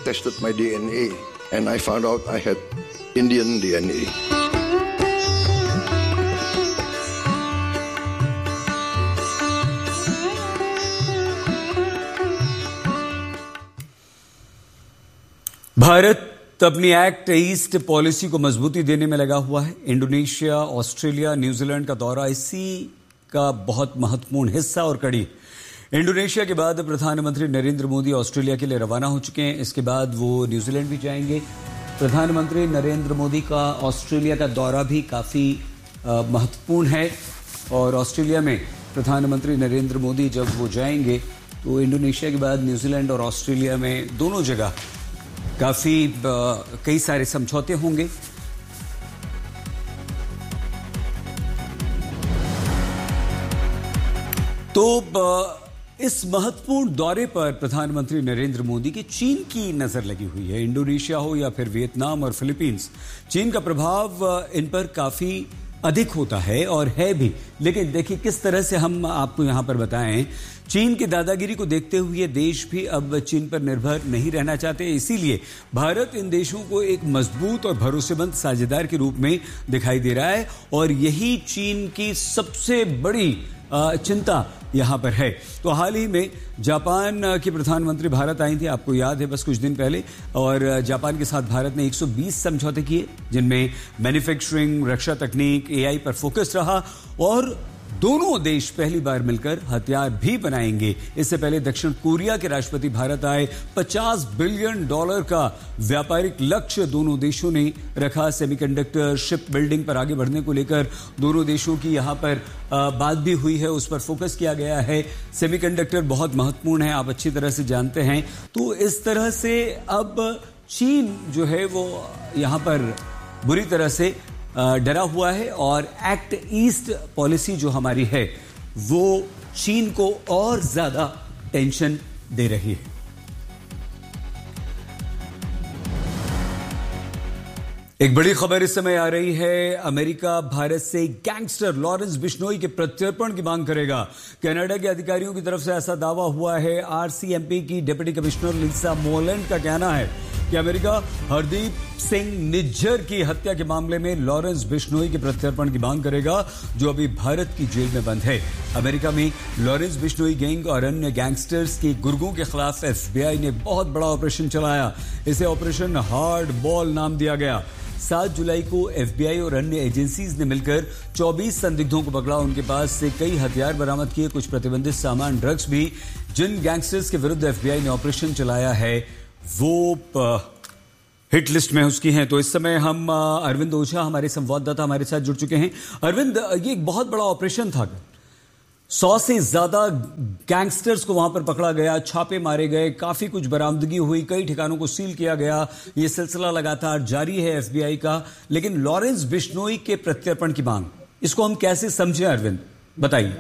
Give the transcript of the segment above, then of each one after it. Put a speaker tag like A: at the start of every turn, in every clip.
A: tested my DNA and I found out I had Indian DNA.
B: Bharat अपनी act east policy को मजबूती देने में लगा हुआ है। इंडोनेशिया, ऑस्ट्रेलिया, न्यूजीलैंड का दौरा इसी का बहुत महत्वपूर्ण हिस्सा और कड़ी। इंडोनेशिया के बाद प्रधानमंत्री नरेंद्र मोदी ऑस्ट्रेलिया के लिए रवाना हो चुके हैं। इसके बाद वो न्यूजीलैंड भी जाएंगे। प्रधानमंत्री नरेंद्र मोदी का ऑस्ट्रेलिया का दौरा भी काफ़ी महत्वपूर्ण है और ऑस्ट्रेलिया में प्रधानमंत्री नरेंद्र मोदी जब वो जाएंगे तो इंडोनेशिया के बाद न्यूजीलैंड और ऑस्ट्रेलिया में दोनों जगह काफ़ी कई सारे समझौते होंगे। तो इस महत्वपूर्ण दौरे पर प्रधानमंत्री नरेंद्र मोदी की चीन की नजर लगी हुई है। इंडोनेशिया हो या फिर वियतनाम और फिलीपींस, चीन का प्रभाव इन पर काफ़ी अधिक होता है और है भी। लेकिन देखिए किस तरह से हम आपको यहां पर बताएं, चीन की दादागिरी को देखते हुए देश भी अब चीन पर निर्भर नहीं रहना चाहते। इसीलिए भारत इन देशों को एक मजबूत और भरोसेमंद साझेदार के रूप में दिखाई दे रहा है और यही चीन की सबसे बड़ी चिंता यहां पर है। तो हाल ही में जापान की प्रधानमंत्री भारत आई थी, आपको याद है, बस कुछ दिन पहले, और जापान के साथ भारत ने 120 समझौते किए जिनमें मैन्युफैक्चरिंग, रक्षा तकनीक, एआई पर फोकस रहा और दोनों देश पहली बार मिलकर हथियार भी बनाएंगे। इससे पहले दक्षिण कोरिया के राष्ट्रपति भारत आए। $50 बिलियन का व्यापारिक लक्ष्य दोनों देशों ने रखा। सेमीकंडक्टर, शिप बिल्डिंग पर आगे बढ़ने को लेकर दोनों देशों की यहां पर बात भी हुई है, उस पर फोकस किया गया है। सेमीकंडक्टर बहुत महत्वपूर्ण है, आप अच्छी तरह से जानते हैं। तो इस तरह से अब चीन जो है वो यहां पर बुरी तरह से डरा हुआ है और एक्ट ईस्ट पॉलिसी जो हमारी है वो चीन को और ज्यादा टेंशन दे रही है। एक बड़ी खबर इस समय आ रही है। अमेरिका भारत से गैंगस्टर लॉरेंस बिश्नोई के प्रत्यर्पण की मांग करेगा। कनाडा के अधिकारियों की तरफ से ऐसा दावा हुआ है। आरसीएमपी की डिप्टी कमिश्नर लिसा मोलैंड का कहना है कि अमेरिका हरदीप सिंह निज्जर की हत्या के मामले में लॉरेंस बिश्नोई के प्रत्यर्पण की मांग करेगा, जो अभी भारत की जेल में बंद है। अमेरिका में लॉरेंस बिश्नोई गैंग और अन्य गैंगस्टर्स के गुर्गों के खिलाफ एफबीआई ने बहुत बड़ा ऑपरेशन चलाया। इसे ऑपरेशन हार्ड बॉल नाम दिया गया। 7 जुलाई को एफबीआई और अन्य एजेंसीज ने मिलकर 24 संदिग्धों को पकड़ा। उनके पास से कई हथियार बरामद किए, कुछ प्रतिबंधित सामान, ड्रग्स भी। जिन गैंगस्टर्स के विरुद्ध एफबीआई ने ऑपरेशन चलाया है वो हिट लिस्ट में उसकी हैं। तो इस समय हम अरविंद ओझा, हमारे संवाददाता, हमारे साथ जुड़ चुके हैं। अरविंद, ये एक बहुत बड़ा ऑपरेशन था। 100 से ज्यादा गैंगस्टर्स को वहां पर पकड़ा गया, छापे मारे गए, काफी कुछ बरामदगी हुई, कई ठिकानों को सील किया गया। ये सिलसिला लगातार जारी है एफबीआई का। लेकिन लॉरेंस बिश्नोई के प्रत्यर्पण की मांग, इसको हम कैसे समझें अरविंद, बताइए।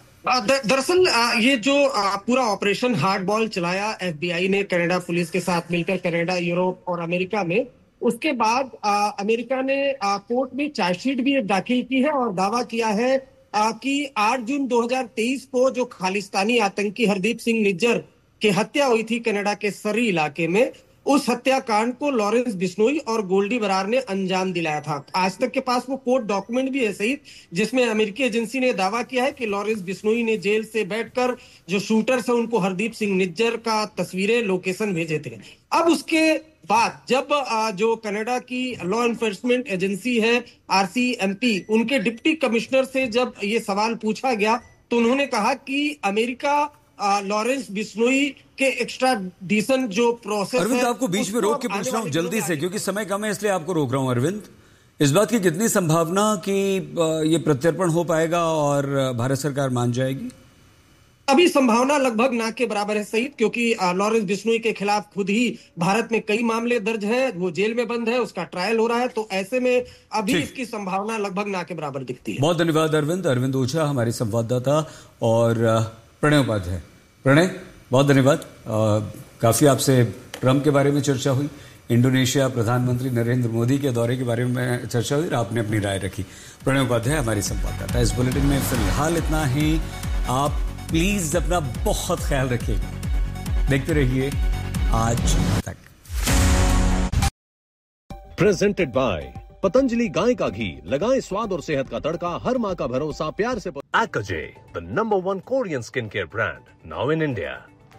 C: दरअसल ये जो पूरा ऑपरेशन हार्ड बॉल चलाया एफबीआई ने कनाडा पुलिस के साथ मिलकर, कनाडा, यूरोप और अमेरिका में, उसके बाद अमेरिका ने कोर्ट में चार्जशीट भी दाखिल की है और दावा किया है कि 8 जून 2023 को जो खालिस्तानी आतंकी हरदीप सिंह निज्जर की हत्या हुई थी कनाडा के सरी इलाके में, उस हत्याकांड को लॉरेंस बिश्नोई और गोल्डी बरार ने अंजाम दिलाया था। आज तक के पास वो कोर्ट डॉक्यूमेंट भी है सही, जिसमें अमेरिकी एजेंसी ने दावा किया है कि लॉरेंस बिश्नोई ने जेल से बैठकर जो शूटर्स है उनको हरदीप सिंह निज्जर का तस्वीरें, लोकेशन भेजे थे। अब उसके बाद जब जो कनाडा की लॉ एनफोर्समेंट एजेंसी है आरसीएमपी, उनके डिप्टी कमिश्नर से जब ये सवाल पूछा गया तो उन्होंने कहा कि अमेरिका लॉरेंस बिश्नोई के एक्स्ट्राडिशन जो प्रोसेस है।
B: अरविंद, आपको बीच में रोक के पूछ रहा हूं जल्दी से, क्योंकि समय कम है, इसलिए आपको रोक रहा हूं। अरविंद, इस बात की कितनी संभावना कि ये प्रत्यर्पण हो पाएगा और भारत सरकार मान जाएगी?
C: अभी संभावना लगभग ना के बराबर है सईद, क्योंकि लॉरेंस बिश्नोई के खिलाफ खुद ही भारत में कई मामले दर्ज है, वो जेल में बंद है, उसका ट्रायल हो रहा है। तो ऐसे में अभी इसकी संभावना लगभग ना के बराबर दिखती है।
B: बहुत धन्यवाद अरविंद। अरविंद ओझा हमारे संवाददाता, और प्रणय उपाध्याय। प्रणय, बहुत धन्यवाद। काफी आपसे ट्रंप के बारे में चर्चा हुई, इंडोनेशिया प्रधानमंत्री नरेंद्र मोदी के दौरे के बारे में चर्चा हुई और आपने अपनी राय रखी। प्रणय उपाध्याय हमारी संवाददाता। इस बुलेटिन में फिलहाल इतना ही। आप प्लीज अपना बहुत ख्याल रखिएगा। देखते रहिए आज तक।
D: प्रेजेंटेड बाय पतंजलि गाय का घी, लगाएं स्वाद और सेहत का तड़का, हर माँ का भरोसा प्यार से। Akaje, the #1 Korean skincare brand, now in India.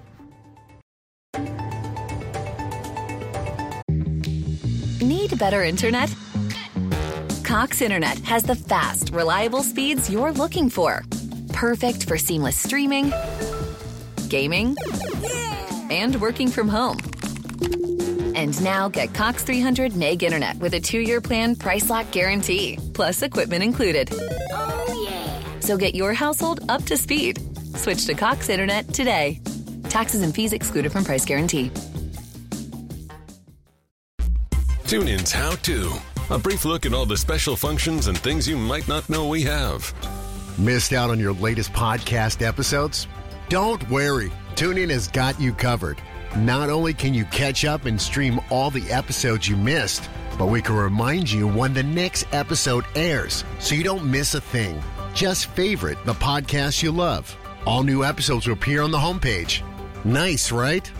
E: Need better internet? Cox Internet has the fast, reliable speeds you're looking for. Perfect for seamless streaming, gaming, and working from home. And now get Cox 300 meg internet with a 2-year plan, price lock guarantee, plus equipment included. Oh, yeah. So get your household up to speed. Switch to Cox Internet today. Taxes and fees excluded from price guarantee.
F: TuneIn's How To. A brief look at all the special functions and things you might not know we have.
G: Missed out on your latest podcast episodes? Don't worry. TuneIn has got you covered. Not only can you catch up and stream all the episodes you missed, but we can remind you when the next episode airs so you don't miss a thing. Just favorite the podcast you love. All new episodes will appear on the homepage. Nice, right?